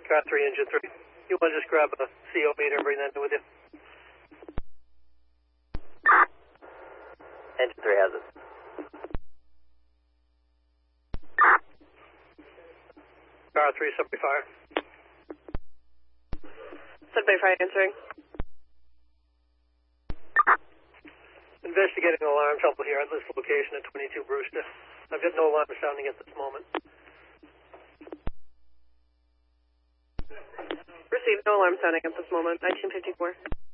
Car 3, engine 3. You want to just grab a CO meter and bring that in with you? Engine 3 has it. Car 3, subway fire. Subway fire answering. Investigating alarm trouble here at this location at 22 Brewster. I've got no alarm sounding at this moment. Received, no alarm sounding at this moment. 1954.